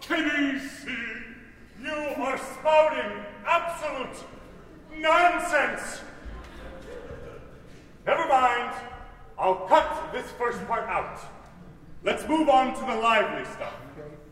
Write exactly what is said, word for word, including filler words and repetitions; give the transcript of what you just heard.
Finisi, you are spouting absolute nonsense. Never mind. I'll cut this first part out. Let's move on to the lively stuff.